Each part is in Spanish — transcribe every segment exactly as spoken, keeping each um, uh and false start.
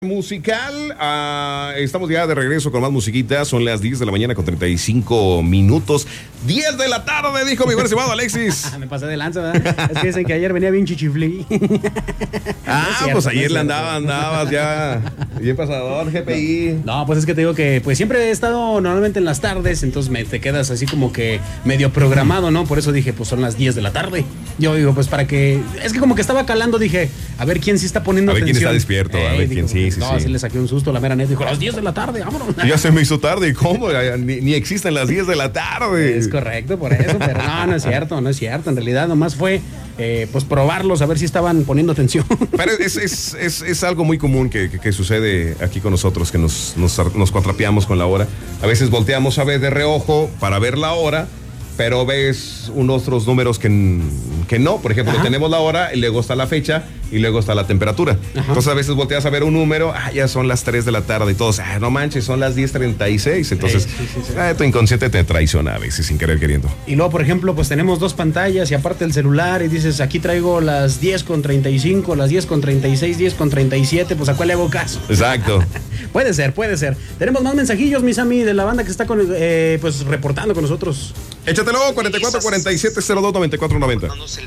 Musical, uh, estamos ya de regreso con más musiquita. Son las diez de la mañana con treinta y cinco minutos. diez de la tarde, dijo mi buen estimado Alexis. Me pasé de lanza, ¿verdad? Es que dicen que ayer venía bien chichiflí. Ah, no cierto, pues ayer no le andaba, andabas ya bien pasador, G P I. No, pues es que te digo que pues siempre he estado normalmente en las tardes, entonces me, te quedas así como que medio programado, ¿no? Por eso dije, pues son las diez de la tarde. Yo digo, pues para que... Es que como que estaba calando, dije, a ver quién sí está poniendo atención. A ver quién está despierto, eh, a ver digo, quién sí, sí, no, sí. así le saqué un susto a la mera neta. Dijo, a las diez de la tarde, vámonos. Ya se me hizo tarde, ¿cómo? Ni, ni existen las diez de la tarde. Es correcto, por eso, pero no, no es cierto, no es cierto. En realidad nomás fue, eh, pues, probarlos, a ver si estaban poniendo atención. Pero es, es, es, es algo muy común que, que, que sucede aquí con nosotros, que nos, nos, nos cuatrapeamos con la hora. A veces volteamos a ver de reojo para ver la hora, pero ves unos otros números que, que no. Por ejemplo, tenemos la hora y luego está la fecha y luego está la temperatura. Ajá. Entonces a veces volteas a ver un número, ah, ya son las tres de la tarde y todos, ah, no manches, son las diez treinta y seis. Entonces, sí, sí, sí, sí. Ah, tu inconsciente te traiciona a veces sin querer queriendo. Y luego, por ejemplo, pues tenemos dos pantallas y aparte el celular y dices, aquí traigo las diez con treinta y cinco, las diez con treinta y seis, diez con treinta y siete, pues ¿a cuál le hago caso? Exacto. Puede ser, puede ser. Tenemos más mensajillos, mis amigos, de la banda que está con, eh, pues reportando con nosotros. Échatelo, cuarenta y cuatro cuarenta y siete cero dos noventa y cuatro noventa.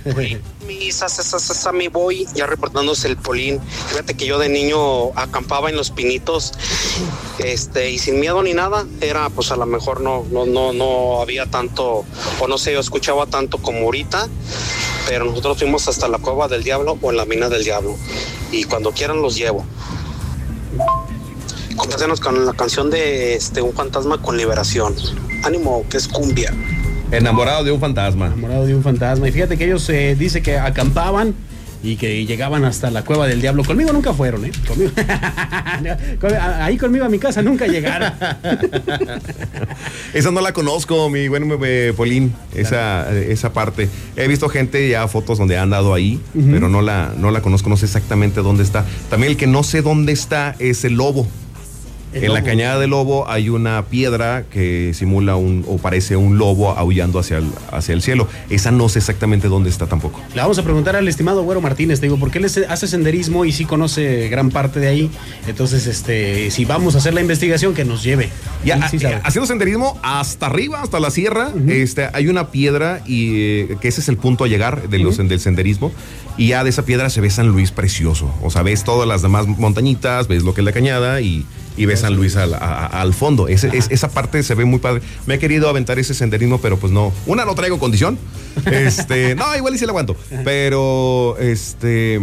Mi boy, ya reportándose el Polín. Fíjate que yo de niño acampaba en los pinitos, este, y sin miedo ni nada. Era, pues a lo mejor no, no, no, no había tanto, o no sé, yo escuchaba tanto como ahorita. Pero nosotros fuimos hasta la Cueva del Diablo o en la Mina del Diablo. Y cuando quieran los llevo. Complácenos con la canción de este, Un Fantasma con Liberación. Ánimo, que es cumbia. Enamorado de un fantasma. Enamorado de un fantasma. Y fíjate que ellos eh, dice que acampaban y que llegaban hasta la Cueva del Diablo. Conmigo nunca fueron, ¿eh? Conmigo. Ahí conmigo a mi casa nunca llegaron. Esa no la conozco, mi buen eh, Polín, esa, claro. esa parte. He visto gente ya fotos donde han andado ahí, uh-huh. pero no la, no la conozco, no sé exactamente dónde está. También el que no sé dónde está es el Lobo. El en lobo. La cañada del Lobo hay una piedra que simula un o parece un lobo aullando hacia el, hacia el cielo. Esa no sé exactamente dónde está tampoco. Le vamos a preguntar al estimado Güero Martínez, te digo, porque él hace senderismo y sí conoce gran parte de ahí. Entonces, este, si vamos a hacer la investigación, que nos lleve. Ya, sí, sí haciendo senderismo hasta arriba, hasta la sierra, uh-huh. este, hay una piedra y eh, que ese es el punto a llegar de los, uh-huh. del senderismo. Y ya de esa piedra se ve San Luis precioso. O sea, ves todas las demás montañitas, ves lo que es la cañada y y ves San Luis al, a, a, al fondo. Ese, es, esa parte se ve muy padre. Me he querido aventar ese senderismo, pero pues no. Una, no traigo condición. Este, no, igual y sí la aguanto. Pero, este...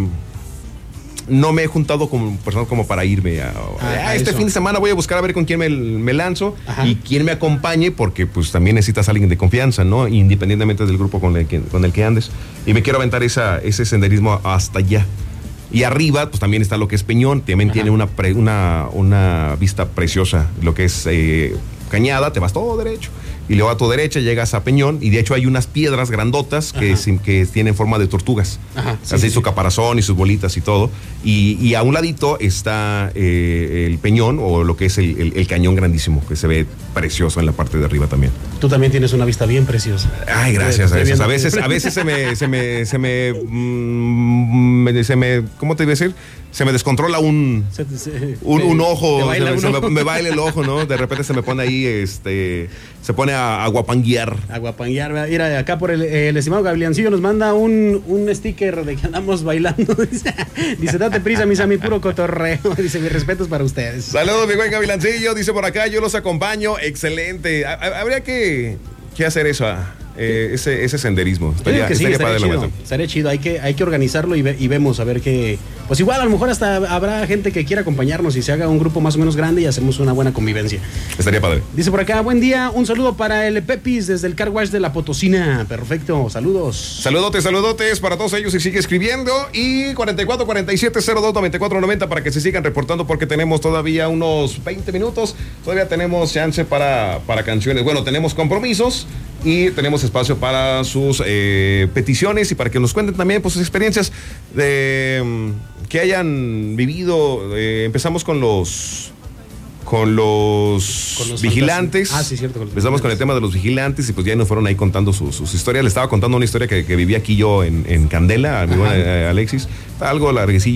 no me he juntado con personas como para irme a, a, a este eso. Fin de semana voy a buscar a ver con quién me, me lanzo. Ajá. Y quién me acompañe, porque pues también necesitas a alguien de confianza, ¿no? Independientemente del grupo con el que, con el que andes. Y me quiero aventar esa, ese senderismo hasta allá. Y arriba, pues también está lo que es Peñón, también Ajá. tiene una, pre, una, una vista preciosa, lo que es eh, Cañada, te vas todo derecho. Y luego a tu derecha llegas a Peñón, y de hecho hay unas piedras grandotas que, que tienen forma de tortugas. Ajá, sí, así sí, su sí. caparazón y sus bolitas y todo. Y, y a un ladito está eh, el Peñón, o lo que es el, el, el cañón grandísimo, que se ve precioso en la parte de arriba también. Tú también tienes una vista bien preciosa. Ay, gracias. A veces, a veces, a veces se me, se me, se me, mm, se me, ¿cómo te iba a decir? Se me descontrola un, se, se, un, un ojo, se, me, un se ojo. Me, me baila el ojo, ¿no? De repente se me pone ahí, este, se pone a, a guapanguear. A guapanguear, mira, acá por el, el estimado Gabrielancillo nos manda un, un sticker de que andamos bailando. Dice, dice date prisa, mis amigos, puro cotorreo. Dice, mis respetos para ustedes. Saludos, mi buen Gabrielancillo, dice por acá, yo los acompaño, excelente. Habría que, que hacer eso, eh, ese, ese senderismo. Estaría, que sí, estaría, estaría padre chido, estaría chido, hay que, hay que organizarlo y, ve, y vemos a ver qué. Pues igual a lo mejor hasta habrá gente que quiera acompañarnos y se haga un grupo más o menos grande y hacemos una buena convivencia. Estaría padre. Dice por acá, buen día, un saludo para el Pepis desde el Car Wash de la Potosina. Perfecto, saludos. Saludotes, saludotes para todos ellos y sigue escribiendo. Y cuarenta y cuatro cuarenta y siete cero dos noventa y cuatro noventa para que se sigan reportando porque tenemos todavía unos veinte minutos. Todavía tenemos chance para, para canciones. Bueno, tenemos compromisos y tenemos espacio para sus eh, peticiones y para que nos cuenten también pues, sus experiencias de, que hayan vivido. Eh, empezamos con los con los, con los vigilantes. Ah, sí, cierto. Con Empezamos con el tema de los vigilantes y pues ya nos fueron ahí contando sus, sus historias. Le estaba contando una historia que, que viví aquí yo en, en Candela, a mi buen Alexis, algo larguecilla.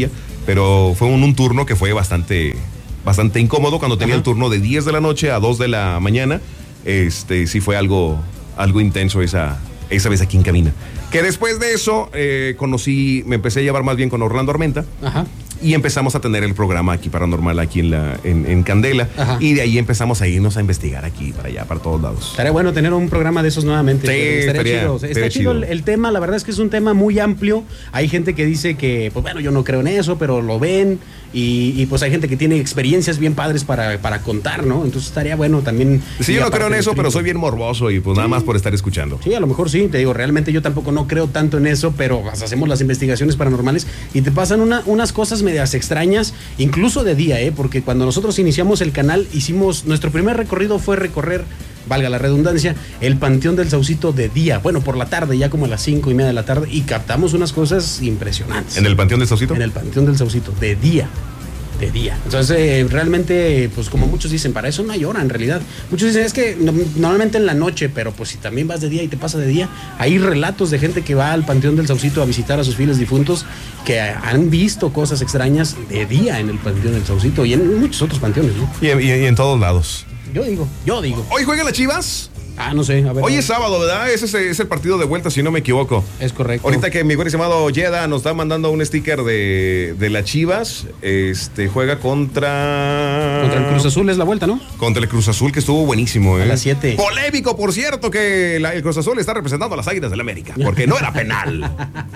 pero fue un, un turno que fue bastante, bastante incómodo cuando tenía Ajá. el turno de diez de la noche a dos de la mañana. Este, sí fue algo, algo intenso esa, esa vez aquí en cabina. Que después de eso eh, conocí, me empecé a llevar más bien con Orlando Armenta. Ajá. Y empezamos a tener el programa aquí paranormal aquí en la en, en Candela. Ajá. Y de ahí empezamos a irnos a investigar aquí, para allá, para todos lados. Estaría bueno tener un programa de esos nuevamente. Sí, estaría, estaría chido. O sea, está chido el, el tema, la verdad es que es un tema muy amplio. Hay gente que dice que, pues bueno, yo no creo en eso, pero lo ven. Y, y pues hay gente que tiene experiencias bien padres para, para contar, ¿no? Entonces estaría bueno también. Sí, yo no creo en eso, pero soy bien morboso y pues sí. nada más por estar escuchando. Sí, a lo mejor sí, te digo, realmente yo tampoco no creo tanto en eso, pero pues, hacemos las investigaciones paranormales y te pasan una, unas cosas medias extrañas, incluso de día, ¿eh? Porque cuando nosotros iniciamos el canal, hicimos, nuestro primer recorrido fue recorrer, valga la redundancia, el Panteón del Saucito de día, bueno, por la tarde, ya como a las cinco y media de la tarde, y captamos unas cosas impresionantes. ¿En el Panteón del Saucito? En el Panteón del Saucito, de día. De día. Entonces, eh, realmente, pues como muchos dicen, para eso no hay hora en realidad. Muchos dicen, es que no, normalmente en la noche, pero pues si también vas de día y te pasa de día, hay relatos de gente que va al Panteón del Saucito a visitar a sus fieles difuntos que han visto cosas extrañas de día en el Panteón del Saucito y en muchos otros panteones, ¿no? Y en, y, y en todos lados. Yo digo, yo digo. ¿Hoy juegan las Chivas? Ah, no sé, a ver. Hoy es sábado, ¿verdad? Ese es, es el partido de vuelta, si no me equivoco. Es correcto. Ahorita que mi güey llamado Yeda nos está mandando un sticker de, de las Chivas, este, juega contra... Contra el Cruz Azul es la vuelta, ¿no? Contra el Cruz Azul, que estuvo buenísimo, ¿eh? A las siete. Polémico, por cierto, que la, el Cruz Azul está representando a las Águilas del América, porque no era penal.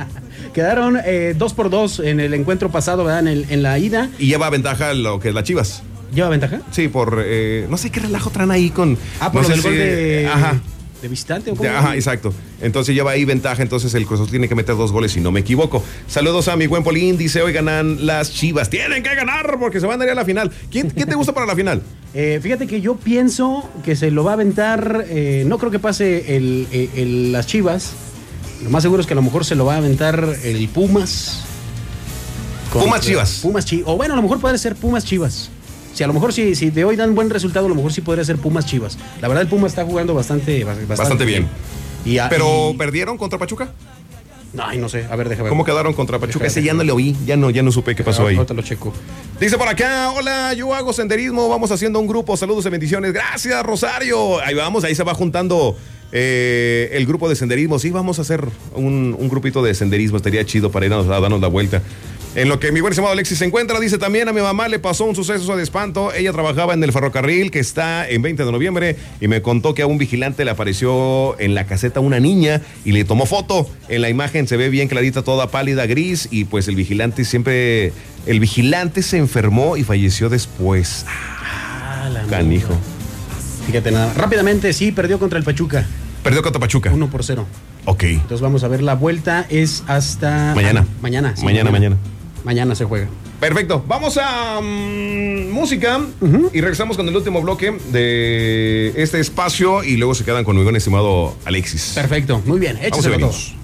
Quedaron eh, dos por dos en el encuentro pasado, ¿verdad? En, el, en la ida. Y lleva ventaja lo que es las Chivas. ¿Lleva ventaja? Sí, por, eh, no sé qué relajo traen ahí con... Ah, por no lo del si, gol de... Ajá. ¿De visitante o cómo? De, ajá, exacto. Entonces lleva ahí ventaja, entonces el Cruz Azul tiene que meter dos goles, si no me equivoco. Saludos a mi buen Polín, dice, hoy ganan las Chivas. Tienen que ganar porque se van a ir a la final. ¿Quién, ¿quién te gusta para la final? Eh, fíjate que yo pienso que se lo va a aventar, eh, no creo que pase el, el, el, las Chivas. Lo más seguro es que a lo mejor se lo va a aventar el Pumas. Pumas Chivas. Pumas Chivas. O bueno, a lo mejor puede ser Pumas Chivas. Si a lo mejor si, si de hoy dan buen resultado, a lo mejor sí podría ser Pumas Chivas. La verdad, el Pumas está jugando bastante, bastante, bastante bien. bien. Y a, ¿Pero y... perdieron contra Pachuca? Ay, no sé. A ver, déjame ver. ¿Cómo quedaron contra Pachuca? Ese ya no le oí. Ya no, ya no supe qué pasó ahí. Ahorita lo checo. Dice por acá, hola, yo hago senderismo, vamos haciendo un grupo, saludos y bendiciones. Gracias, Rosario. Ahí vamos, ahí se va juntando eh, el grupo de senderismo. Sí, vamos a hacer un, un grupito de senderismo. Estaría chido para ir a, a darnos la vuelta. En lo que mi buen estimado Alexis se encuentra, dice también a mi mamá le pasó un suceso de espanto. Ella trabajaba en el ferrocarril que está en veinte de noviembre y me contó que a un vigilante le apareció en la caseta una niña y le tomó foto. En la imagen se ve bien clarita, toda pálida, gris, y pues el vigilante siempre, el vigilante se enfermó y falleció después. Ah, la canijo. Fíjate nada. Rápidamente, sí, perdió contra el Pachuca. Perdió contra Pachuca. Uno por cero. Ok. Entonces vamos a ver, la vuelta es hasta... Mañana. Ah, mañana. Sí, mañana, mañana. Mañana se juega. Perfecto. Vamos a um, música uh-huh. y regresamos con el último bloque de este espacio y luego se quedan con mi buen estimado Alexis. Perfecto. Muy bien. Échese a todos.